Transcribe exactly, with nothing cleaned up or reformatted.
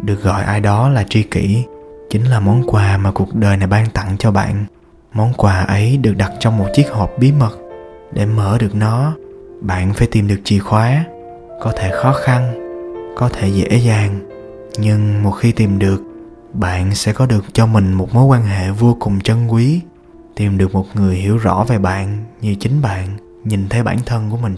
Được gọi ai đó là tri kỷ chính là món quà mà cuộc đời này ban tặng cho bạn. Món quà ấy được đặt trong một chiếc hộp bí mật. Để mở được nó, bạn phải tìm được chìa khóa. Có thể khó khăn, có thể dễ dàng, nhưng một khi tìm được, bạn sẽ có được cho mình một mối quan hệ vô cùng trân quý. Tìm được một người hiểu rõ về bạn như chính bạn nhìn thấy bản thân của mình